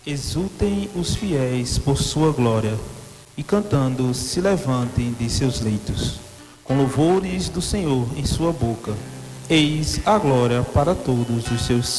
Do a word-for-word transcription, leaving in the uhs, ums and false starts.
Exultem os fiéis por sua glória, e cantando se levantem de seus leitos, com louvores do Senhor em sua boca. Eis a glória para todos os seus